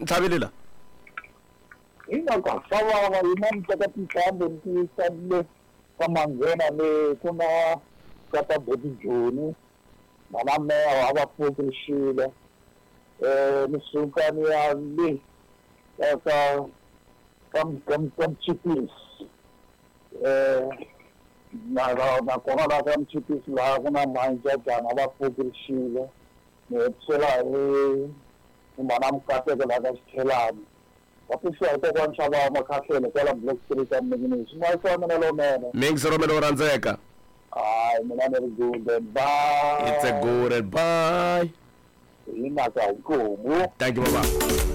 Nthabelila. Ina ka sawa imam taka tikambe ntisale kamangena le kuna kata bodijoni maname awaphukrishile nisukani ya le ka kam chipis na kona la kam chipis la kuna manja jana awaphukrishile netsela manam kate ka la shelani Kapag siya ito kung siya ba makasya kaya Black Street ang naginis. May siya na nalomena. Mings Romelo Ranzeka. Ay, manana good bye. It's a good bye. Ina ka ko. Thank you, Baba.